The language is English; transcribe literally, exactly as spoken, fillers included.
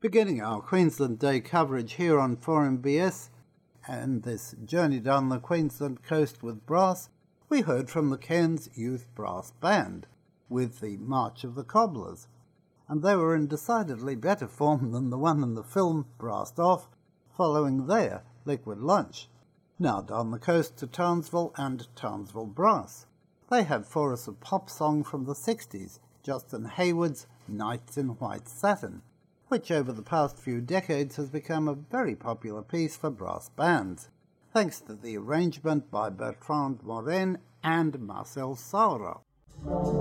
Beginning our Queensland Day coverage here on four M B S and this journey down the Queensland coast with brass, we heard from the Cairns Youth Brass Band with the March of the Cobblers, and they were in decidedly better form than the one in the film Brassed Off, following their Liquid Lunch. Now down the coast to Townsville and Townsville Brass. They have for us a pop song from the sixties, Justin Hayward's Nights in White Satin, which over the past few decades has become a very popular piece for brass bands, thanks to the arrangement by Bertrand Morin and Marcel Saura.